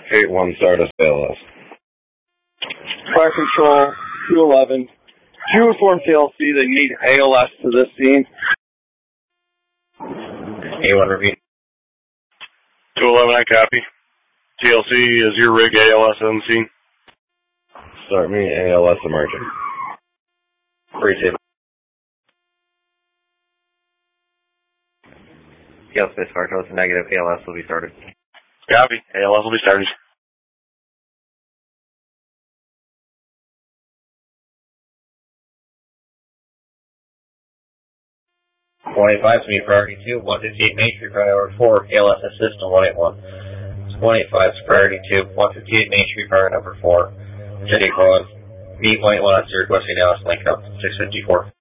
8-1 Stardust ALS. Fire Control, 211. Q form TLC, they need ALS to this scene. A1 repeat. 211, I copy. TLC is your rig ALS on the scene. Start me, ALS emerging. Receive. TLC Space Fire Control is negative. ALS will be started. Copy. ALS will be started. 185 to meet priority 2, 158 Main Street, priority number 4, ALS assist on 181. 185 to priority 2, 158 Main Street, priority number 4. Jet 8 meet 181 officer requesting ALS link up, 654.